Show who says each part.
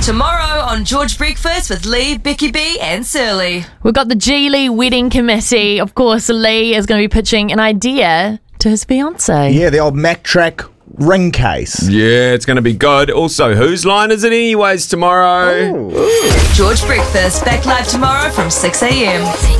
Speaker 1: Tomorrow on George Breakfast with Lee, Becky B and Surly.
Speaker 2: We've got the Geely Wedding Committee. Of course, Lee is going to be pitching an idea to his fiancée.
Speaker 3: Yeah, the old Mac Track ring case.
Speaker 4: Yeah, it's going to be good. Also, whose line is it anyways tomorrow?
Speaker 1: George Breakfast, back live tomorrow from 6 a.m.